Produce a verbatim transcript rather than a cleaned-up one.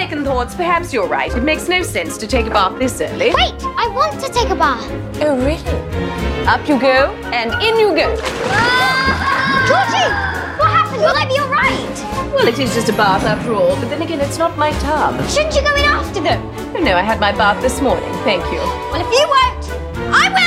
second thoughts, perhaps you're right. It makes no sense to take a bath this early. Wait, I want to take a bath. Oh, really? Up you go, and in you go. Ah! Georgie, what happened? Will I be all right? Well, it is just a bath after all, but then again, it's not my tub. Shouldn't you go in after them? Oh, no, I had my bath this morning, thank you. Well, if you won't, I will.